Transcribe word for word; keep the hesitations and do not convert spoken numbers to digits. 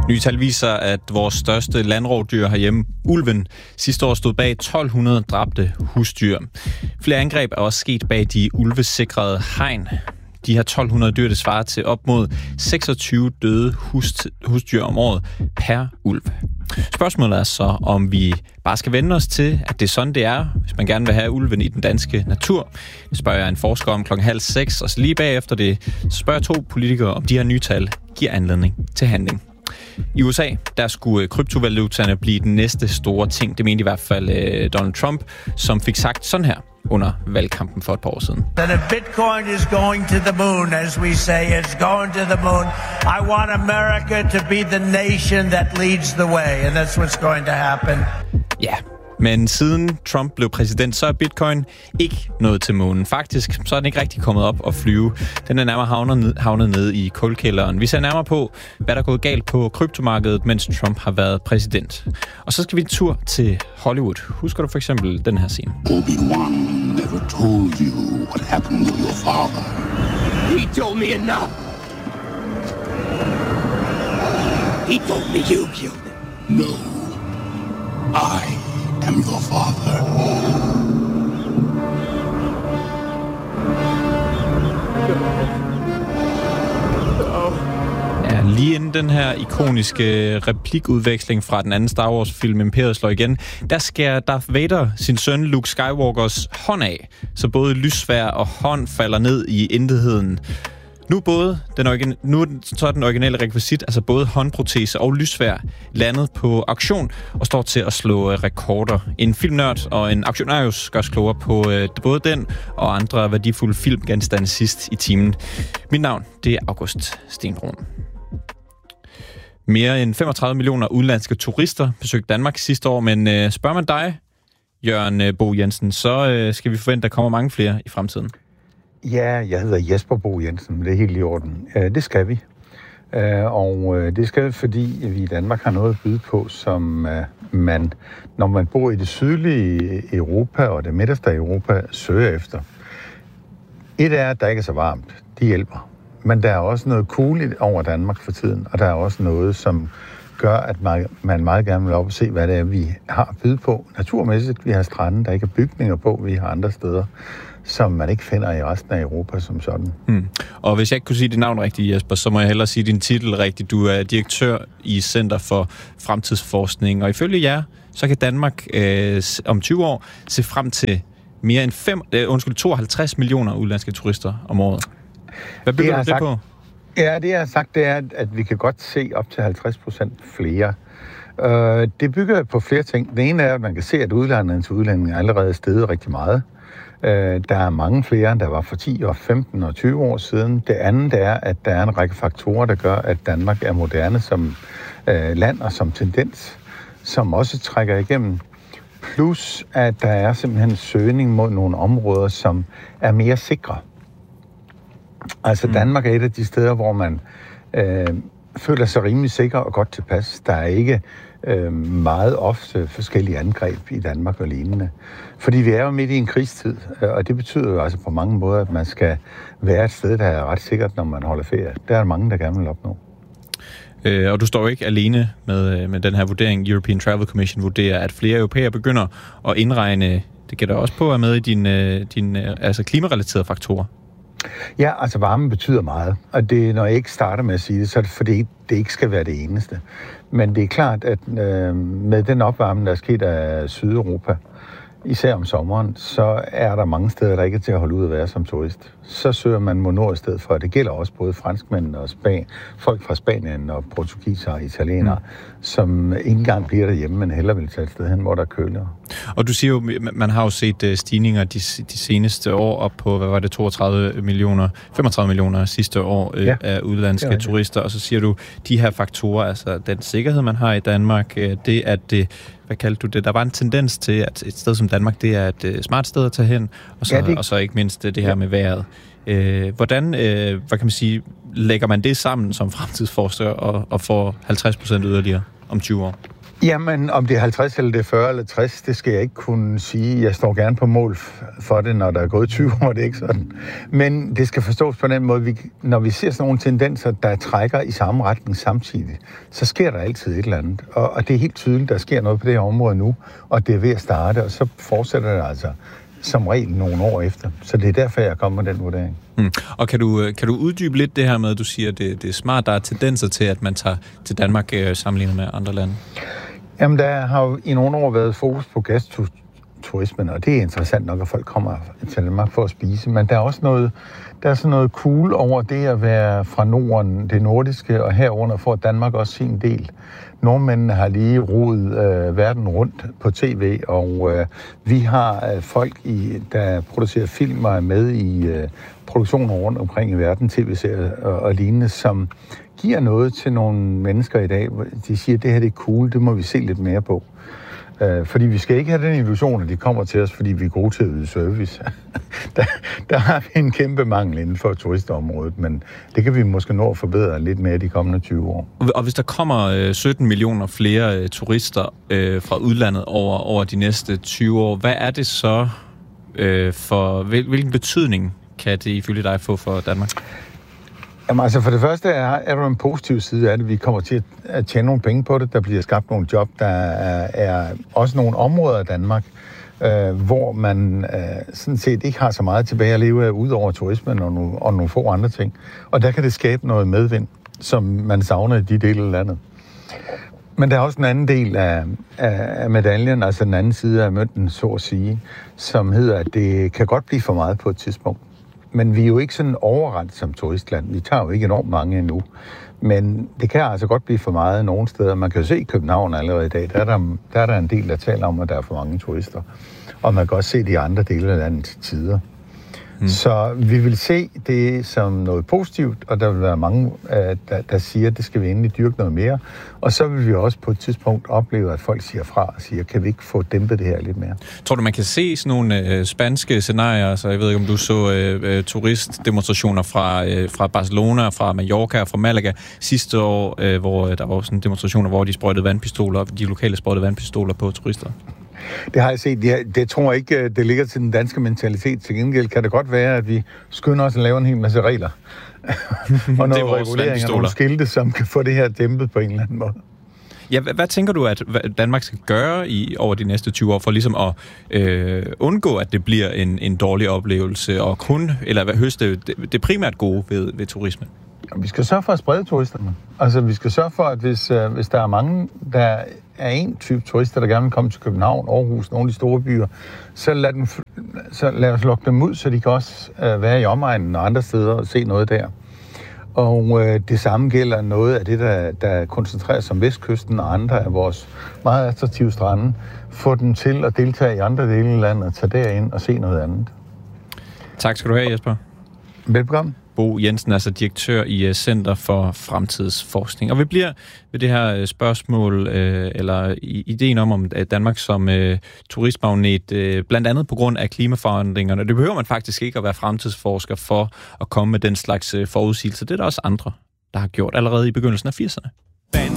Nye tal viser, at vores største landrovdyr herhjemme, ulven, sidste år stod bag tolv hundrede dræbte husdyr. Flere angreb er også sket bag de ulvesikrede hegn. De her tolv hundrede dyr, det svarer til op mod seksogtyve døde hus- husdyr om året per ulv. Spørgsmålet er så, om vi bare skal vende os til, at det er sådan, det er, hvis man gerne vil have ulven i den danske natur. Det spørger jeg en forsker om klokken halv seks, og så lige bagefter det spørger to politikere, om de her nye tal giver anledning til handling. I U S A, der skulle kryptovalutaerne blive den næste store ting. Det mente i hvert fald øh, Donald Trump, som fik sagt sådan her under valgkampen for et par år siden. That if Bitcoin is going to the moon, as we say, it's going to the moon. I want America to be the nation that leads the way, and that's what's going to happen. Ja, men siden Trump blev præsident, så er Bitcoin ikke nået til månen. Faktisk så er den ikke rigtig kommet op og flyve. Den er nærmere havnet ned, havnet ned i kulkælderen. Vi ser nærmere på, hvad der er gået galt på kryptomarkedet, mens Trump har været præsident. Og så skal vi en tur til Hollywood. Husker du for eksempel den her scene? Obi-Wan never told you what happened to your father. He told me enough. He told me you killed him. No. I am your father. Ja, lige inden den her ikoniske replikudveksling fra den anden Star Wars-film Imperiet slår igen, der skærer Darth Vader sin søn Luke Skywalkers hånd af, så både lyssværd og hånd falder ned i intetheden. Nu, både den origin- nu så er den originale rekvisit, altså både håndprotese og lyssværd, landet på auktion og står til at slå øh, rekorder. En filmnørd og en auktionarius gør os klogere på øh, både den og andre værdifulde filmgenstande sidst i timen. Mit navn, det er August Stenbrun. Mere end femogtredive millioner udenlandske turister besøgte Danmark sidste år, men øh, spørger man dig, Jørgen øh, Bo Jensen, så øh, skal vi forvente, at der kommer mange flere i fremtiden. Ja, jeg hedder Jesper Bo Jensen, det er helt i orden. Det skal vi. Og det skal vi, fordi vi i Danmark har noget at byde på, som man, når man bor i det sydlige Europa og det midterste Europa, søger efter. Et er, at der ikke er så varmt. Det hjælper. Men der er også noget cool over Danmark for tiden, og der er også noget, som gør, at man meget gerne vil op og se, hvad det er, vi har at byde på. Naturmæssigt, vi har strande, der ikke er bygninger på, vi har andre steder, som man ikke finder i resten af Europa som sådan. Hmm. Og hvis jeg ikke kunne sige dit navn rigtigt, Jesper, så må jeg hellere sige din titel rigtigt. Du er direktør i Center for Fremtidsforskning, og ifølge jer, så kan Danmark øh, om tyve år se frem til mere end fem, øh, undskyld, tooghalvtreds millioner udenlandske turister om året. Hvad bygger du det sagt, på? Ja, det jeg har sagt, det er, at vi kan godt se op til halvtreds procent flere. Uh, det bygger på flere ting. Det ene er, at man kan se, at udlandet til udlændinge allerede er steget rigtig meget. Uh, der er mange flere, end der var for ti og femten og tyve år siden. Det andet er, at der er en række faktorer, der gør, at Danmark er moderne som uh, land og som tendens, som også trækker igennem. Plus, at der er simpelthen en søgning mod nogle områder, som er mere sikre. Altså Danmark er et af de steder, hvor man øh, føler sig rimelig sikker og godt tilpas. Der er ikke øh, meget ofte forskellige angreb i Danmark og lignende. Fordi vi er jo midt i en krigstid, og det betyder jo altså på mange måder, at man skal være et sted, der er ret sikkert, når man holder ferie. Der er mange, der gerne vil opnå. Øh, og du står jo ikke alene med, med den her vurdering. European Travel Commission vurderer, at flere europæere begynder at indregne, det gælder også på, at med i dine, dine altså klimarelaterede faktorer. Ja, altså varmen betyder meget, og det, når jeg ikke starter med at sige det, så er det fordi, det ikke skal være det eneste. Men det er klart, at øh, med den opvarmning, der er sket af Sydeuropa, især om sommeren, så er der mange steder, der ikke er til at holde ud at være som turist. Så søger man mod nord i stedet for. Det gælder også både franskmænd og Span- folk fra Spanien og portugiser og italienere, mm. som ikke engang bliver derhjemme, men hellere vil tage et sted hen, hvor der er køligere. Og du siger jo, man har jo set stigninger de, de seneste år op på, hvad var det, toogtredive millioner, femogtredive millioner sidste år øh, ja. af udlandske ja, turister, og så siger du, de her faktorer, altså den sikkerhed, man har i Danmark, øh, det at det, hvad kaldte du det, der var en tendens til, at et sted som Danmark, det er et smart sted at tage hen, og så, ja, det... og så ikke mindst det her ja. med vejret. Øh, hvordan, øh, hvad kan man sige, lægger man det sammen som fremtidsforsker og, og får halvtreds procent yderligere om tyve år? Jamen, om det er halvtreds eller det er fyrre eller tres, det skal jeg ikke kunne sige. Jeg står gerne på mål for det, når der er gået tyve år, det er ikke sådan. Men det skal forstås på den måde, vi, når vi ser sådan nogle tendenser, der trækker i samme retning samtidig, så sker der altid et eller andet. Og, og det er helt tydeligt, der sker noget på det her område nu, og det er ved at starte, og så fortsætter det altså som regel nogle år efter. Så det er derfor, jeg er kommet med den vurdering. Hmm. Og kan du, kan du uddybe lidt det her med, at du siger, at det, det er smart, der er tendenser til, at man tager til Danmark øh, sammenlignet med andre lande? Jamen, der har jo i nogle år været fokus på gasturismen, og det er interessant nok, at folk kommer til Danmark for at spise. Men der er også noget, der er sådan noget cool over det at være fra Norden, det nordiske, og herunder får Danmark også sin del. Nordmændene har lige rodet øh, verden rundt på tv, og øh, vi har øh, folk, i, der producerer film og er med i øh, produktioner rundt omkring i verden, tv-serier og, og lignende, som giver noget til nogle mennesker i dag. De siger, at det her det er cool, det må vi se lidt mere på. Øh, fordi vi skal ikke have den illusion, at de kommer til os, fordi vi er gode til at yde service. der, der har vi en kæmpe mangel inden for turistområdet, men det kan vi måske nå at forbedre lidt mere de kommende tyve år. Og hvis der kommer øh, sytten millioner flere øh, turister øh, fra udlandet over, over de næste tyve år, hvad er det så øh, for, hvil, hvilken betydning kan det ifølge dig få for Danmark? Jamen altså for det første er, er der en positiv side af det. Vi kommer til at tjene nogle penge på det. Der bliver skabt nogle job. Der er, er også nogle områder af Danmark, øh, hvor man øh, sådan set ikke har så meget tilbage at leve af, ud over turismen og nogle, og nogle få andre ting. Og der kan det skabe noget medvind, som man savner i de dele af landet. Men der er også en anden del af, af, af medaljen, altså den anden side af mønten, så at sige, som hedder, at det kan godt blive for meget på et tidspunkt. Men vi er jo ikke sådan overrendt som turistland. Vi tager jo ikke enormt mange endnu. Men det kan altså godt blive for meget nogle steder. Man kan jo se i København allerede i dag, der er der, der er der en del, der taler om, at der er for mange turister. Og man kan også se de andre dele af landet til tider. Hmm. Så vi vil se det som noget positivt, og der vil være mange, der, der siger, at det skal vi endelig dyrke noget mere. Og så vil vi også på et tidspunkt opleve, at folk siger fra og siger, kan vi ikke få dæmpet det her lidt mere? Tror du, man kan se sådan nogle øh, spanske scenarier? Så jeg ved ikke, om du så øh, turistdemonstrationer fra, øh, fra Barcelona, fra Mallorca og fra Malaga sidste år, øh, hvor der var sådan demonstrationer, hvor de sprøjtede vandpistoler, de lokale sprøjtede vandpistoler på turister. Det har jeg set. Det, det tror jeg ikke, det ligger til den danske mentalitet. Til gengæld kan det godt være, at vi skynder os at lave en hel masse regler. og nogle reguleringer, nogle skilte, som kan få det her dæmpet på en eller anden måde. Ja, hvad, hvad tænker du, at Danmark skal gøre i over de næste tyve år, for ligesom at øh, undgå, at det bliver en, en dårlig oplevelse, og kun, eller hvad høste det, det primært gode ved, ved turisme? Vi skal sørge for at sprede turisterne. Altså, vi skal sørge for, at hvis, øh, hvis der er mange, der er en type turister, der gerne vil komme til København, Aarhus, nogle af de store byer, så lad, dem, så lad os lokke dem ud, så de kan også øh, være i omegnen og andre steder og se noget der. Og øh, det samme gælder noget af det, der, der koncentreres om Vestkysten og andre af vores meget attraktive strande. Få dem til at deltage i andre dele af landet og tage derind og se noget andet. Tak skal du have, Jesper. Velkommen. Bo Jensen, altså direktør i Center for Fremtidsforskning. Og vi bliver ved det her spørgsmål, øh, eller ideen om, om Danmark som øh, turistmagnet, øh, blandt andet på grund af klimaforandringerne. Det behøver man faktisk ikke at være fremtidsforsker for at komme med den slags øh, forudsigelser. Det er der også andre, der har gjort allerede i begyndelsen af firserne.